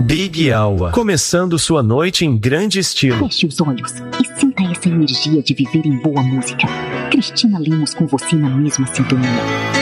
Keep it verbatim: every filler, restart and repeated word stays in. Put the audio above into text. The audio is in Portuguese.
Baby Awa, começando sua noite em grande estilo. Feche os olhos e sinta essa energia de viver em boa música. Cristina Lemos com você na mesma sintonia.